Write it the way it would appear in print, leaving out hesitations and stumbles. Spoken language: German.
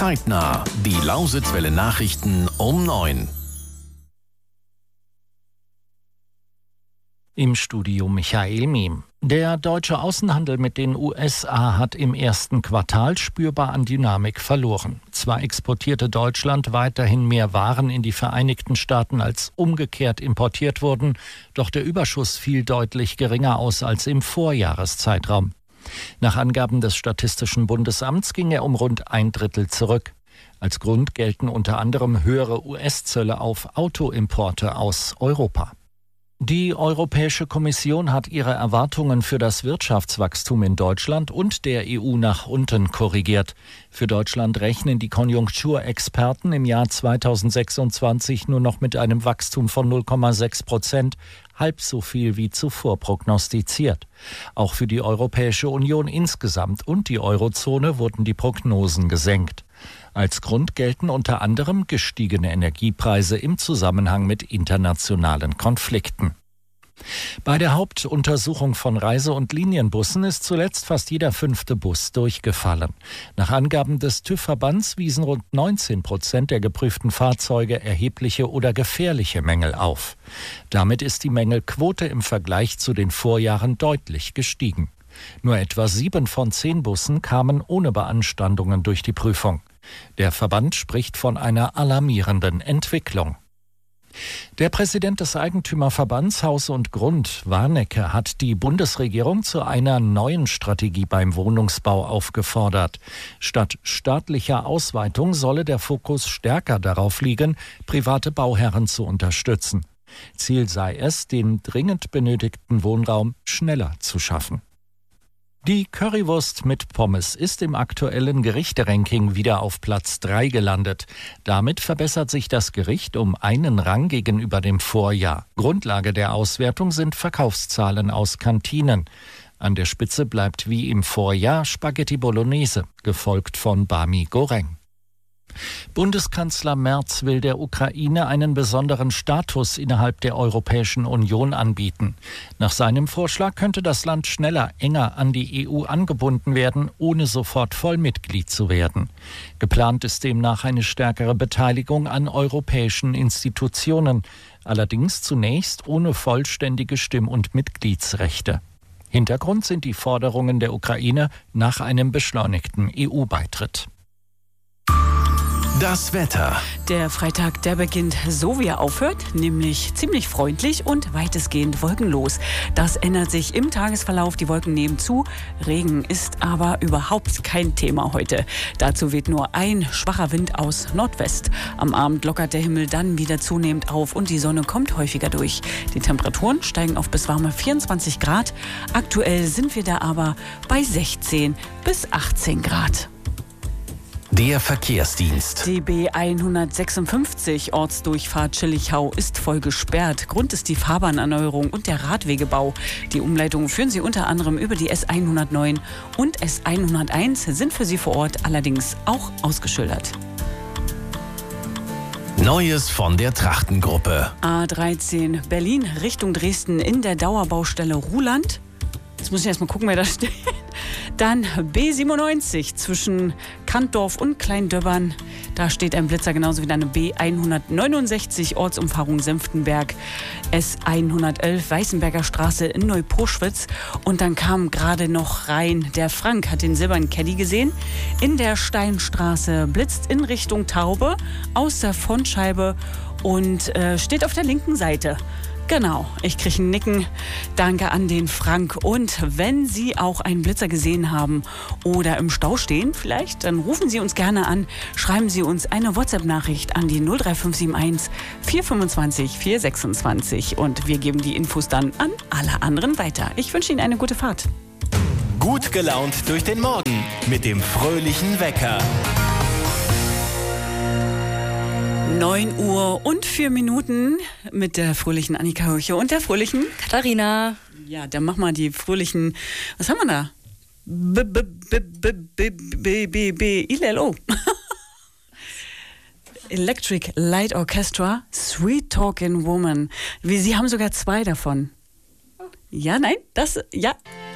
Zeitnah. Die Lausitzwelle Nachrichten um 9. Im Studio Michael Miem. Der deutsche Außenhandel mit den USA hat im ersten Quartal spürbar an Dynamik verloren. Zwar exportierte Deutschland weiterhin mehr Waren in die Vereinigten Staaten, als umgekehrt importiert wurden, doch der Überschuss fiel deutlich geringer aus als im Vorjahreszeitraum. Nach Angaben des Statistischen Bundesamts ging er um rund 1/3 zurück. Als Grund gelten unter anderem höhere US-Zölle auf Autoimporte aus Europa. Die Europäische Kommission hat ihre Erwartungen für das Wirtschaftswachstum in Deutschland und der EU nach unten korrigiert. Für Deutschland rechnen die Konjunkturexperten im Jahr 2026 nur noch mit einem Wachstum von 0,6%, halb so viel wie zuvor prognostiziert. Auch für die Europäische Union insgesamt und die Eurozone wurden die Prognosen gesenkt. Als Grund gelten unter anderem gestiegene Energiepreise im Zusammenhang mit internationalen Konflikten. Bei der Hauptuntersuchung von Reise- und Linienbussen ist zuletzt fast jeder 5. Bus durchgefallen. Nach Angaben des TÜV-Verbands wiesen rund 19% der geprüften Fahrzeuge erhebliche oder gefährliche Mängel auf. Damit ist die Mängelquote im Vergleich zu den Vorjahren deutlich gestiegen. Nur etwa 7 von 10 Bussen kamen ohne Beanstandungen durch die Prüfung. Der Verband spricht von einer alarmierenden Entwicklung. Der Präsident des Eigentümerverbands Haus und Grund, Warnecke, hat die Bundesregierung zu einer neuen Strategie beim Wohnungsbau aufgefordert. Statt staatlicher Ausweitung solle der Fokus stärker darauf liegen, private Bauherren zu unterstützen. Ziel sei es, den dringend benötigten Wohnraum schneller zu schaffen. Die Currywurst mit Pommes ist im aktuellen Gerichteranking wieder auf Platz 3 gelandet. Damit verbessert sich das Gericht um einen Rang gegenüber dem Vorjahr. Grundlage der Auswertung sind Verkaufszahlen aus Kantinen. An der Spitze bleibt wie im Vorjahr Spaghetti Bolognese, gefolgt von Bami Goreng. Bundeskanzler Merz will der Ukraine einen besonderen Status innerhalb der Europäischen Union anbieten. Nach seinem Vorschlag könnte das Land schneller, enger an die EU angebunden werden, ohne sofort Vollmitglied zu werden. Geplant ist demnach eine stärkere Beteiligung an europäischen Institutionen, allerdings zunächst ohne vollständige Stimm- und Mitgliedsrechte. Hintergrund sind die Forderungen der Ukraine nach einem beschleunigten EU-Beitritt. Das Wetter. Der Freitag, der beginnt so wie er aufhört, nämlich ziemlich freundlich und weitestgehend wolkenlos. Das ändert sich im Tagesverlauf, die Wolken nehmen zu. Regen ist aber überhaupt kein Thema heute. Dazu weht nur ein schwacher Wind aus Nordwest. Am Abend lockert der Himmel dann wieder zunehmend auf und die Sonne kommt häufiger durch. Die Temperaturen steigen auf bis warme 24 Grad. Aktuell sind wir da aber bei 16 bis 18 Grad. Der Verkehrsdienst. Die B156 Ortsdurchfahrt Schillichau ist voll gesperrt. Grund ist die Fahrbahnerneuerung und der Radwegebau. Die Umleitungen führen Sie unter anderem über die S109 und S101, sind für Sie vor Ort allerdings auch ausgeschildert. Neues von der Trachtengruppe. A13 Berlin Richtung Dresden in der Dauerbaustelle Ruhland. Jetzt muss ich erst mal gucken, wer da steht. Dann B97 zwischen Kantdorf und Kleindöbbern. Da steht ein Blitzer, genauso wie eine B169 Ortsumfahrung Senftenberg. S111 Weißenberger Straße in Neuposchwitz. Und dann kam gerade noch rein der Frank, hat den silbernen Caddy gesehen. In der Steinstraße blitzt in Richtung Taube aus der Frontscheibe und steht auf der linken Seite. Genau, ich kriege ein Nicken. Danke an den Frank. Und wenn Sie auch einen Blitzer gesehen haben oder im Stau stehen vielleicht, dann rufen Sie uns gerne an. Schreiben Sie uns eine WhatsApp-Nachricht an die 03571 425 426. Und wir geben die Infos dann an alle anderen weiter. Ich wünsche Ihnen eine gute Fahrt. Gut gelaunt durch den Morgen mit dem fröhlichen Wecker. 9 Uhr und 4 Minuten mit der fröhlichen Annika Höche und der fröhlichen Katharina. Ja, dann mach mal die fröhlichen, was haben wir da? ILO. Electric Light Orchestra, Sweet Talking Woman. Sie haben sogar 2 davon. Ja, nein, das, ja.